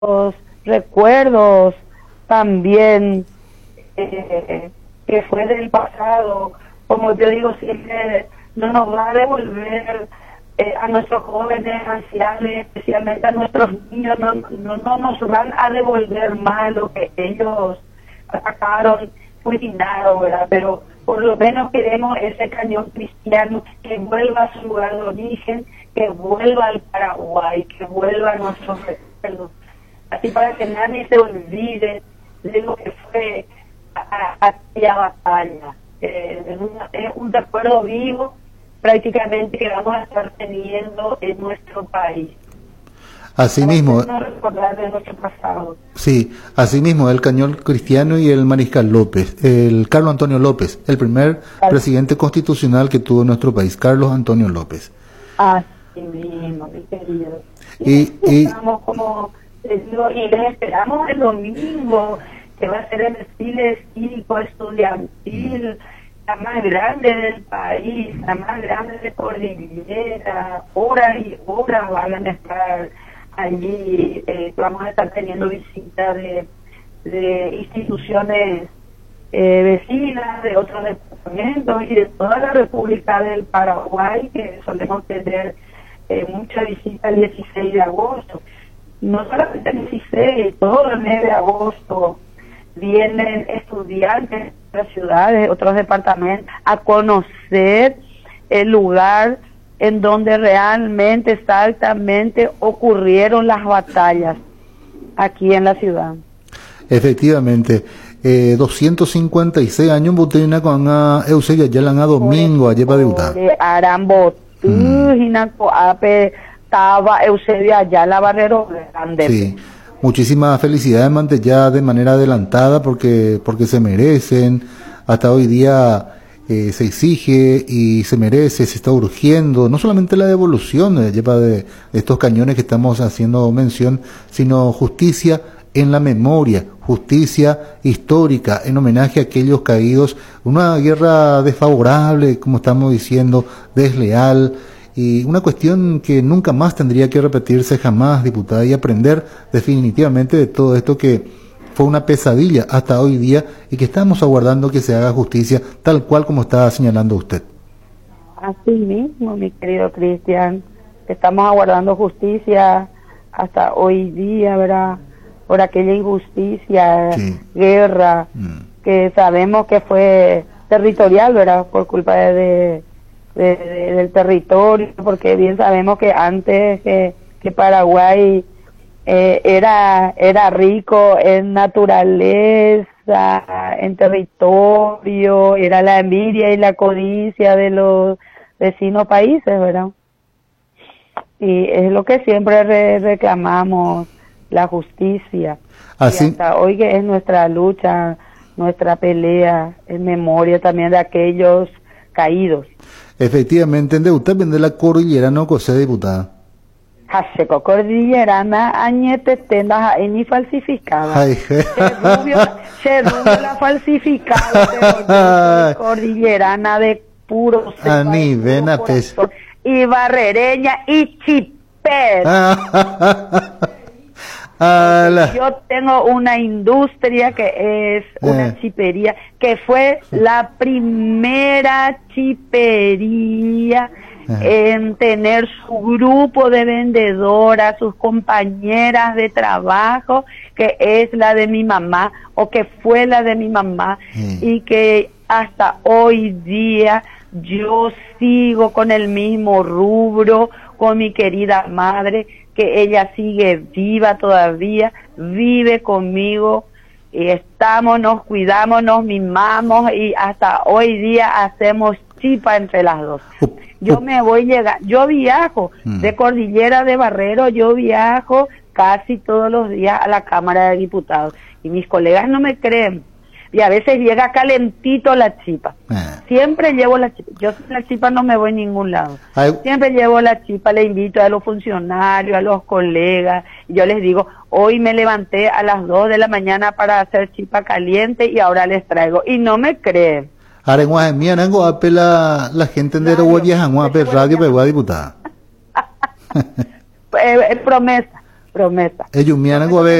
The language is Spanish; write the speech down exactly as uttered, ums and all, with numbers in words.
recuerdos también eh, que fue del pasado, como yo digo siempre, no nos va a devolver eh, a nuestros jóvenes, ancianos, especialmente a nuestros niños, no, no, no nos van a devolver más lo que ellos atacaron, fulminaron, ¿verdad? Pero por lo menos queremos ese cañón cristiano que vuelva a su lugar de origen, que vuelva al Paraguay, que vuelva a nuestros recuerdos, así para que nadie se olvide de lo que fue a, a aquella batalla. Eh, es, una, es un recuerdo vivo prácticamente que vamos a estar teniendo en nuestro país. Asimismo, no recordar de nuestro pasado. Sí, asimismo el cañón cristiano y el mariscal López, el Carlos Antonio López, el primer Carlos. presidente constitucional que tuvo nuestro país, Carlos Antonio López. Así mismo, mi querido. Y, y, y estamos como, y les esperamos el domingo, que va a ser el desfile cívico estudiantil, la más grande del país, la más grande de Cordillera, horas y horas van a estar allí, eh, vamos a estar teniendo visitas de, de instituciones eh, vecinas, de otros departamentos y de toda la República del Paraguay, que solemos tener eh, mucha visita el dieciséis de agosto. No solamente el dieciséis, todo el mes de agosto vienen estudiantes de otras ciudades, otros departamentos, a conocer el lugar en donde realmente, exactamente ocurrieron las batallas aquí en la ciudad. Efectivamente, eh, doscientos cincuenta y seis años botina con a Eusebio Ayala a domingo a lleva de Utah. Arambo, estaba Eusebio Ayala Barrero grande. Sí. Muchísimas felicidades, Mante, ya de manera adelantada, porque porque se merecen. Hasta hoy día eh, se exige y se merece, se está urgiendo, no solamente la devolución de, de, de estos cañones que estamos haciendo mención, sino justicia en la memoria, justicia histórica, en homenaje a aquellos caídos. Una guerra desfavorable, como estamos diciendo, desleal, y una cuestión que nunca más tendría que repetirse jamás, diputada, y aprender definitivamente de todo esto que fue una pesadilla hasta hoy día y que estamos aguardando que se haga justicia tal cual como estaba señalando usted. Así mismo, mi querido Cristian, estamos aguardando justicia hasta hoy día, ¿verdad? Por aquella injusticia, sí. guerra, mm. que sabemos que fue territorial, ¿verdad? Por culpa de... de De, de, del territorio, porque bien sabemos que antes que, que Paraguay eh, era era rico en naturaleza, en territorio, era la envidia y la codicia de los vecinos países, ¿verdad? Y es lo que siempre re reclamamos, la justicia. Así. Y hasta hoy que es nuestra lucha, nuestra pelea en memoria también de aquellos caídos. Efectivamente, en usted vende la cordillera no cose, diputada. Haseco cordillerana añete tendas ni falsificada. Se rubio, se rubio la falsificada, cordillerana de puro Ani, ven a pez. Y barrereña y chipet. Yo tengo una industria que es una eh. chipería, que fue la primera chipería eh. en tener su grupo de vendedoras, sus compañeras de trabajo, que es la de mi mamá, o que fue la de mi mamá, eh. y que hasta hoy día yo sigo con el mismo rubro, con mi querida madre, que ella sigue viva todavía, vive conmigo, y estamos, nos cuidamos, nos mimamos, y hasta hoy día hacemos chipa entre las dos. Yo me voy llegar, yo viajo mm. de Cordillera de Barrero, yo viajo casi todos los días a la Cámara de Diputados, y mis colegas no me creen, y a veces llega calentito la chipa. Ah. Siempre llevo la chipa. Yo sin la chipa no me voy a ningún lado. Ay. Siempre llevo la chipa, le invito a los funcionarios, a los colegas. Y yo les digo, hoy me levanté a las dos de la mañana para hacer chipa caliente y ahora les traigo. Y no me creen. Ahora, en mía, nango, apela la gente de Roboyas, a apel radio, pero a diputada. eh, eh, promesa. promesa. Ellos me han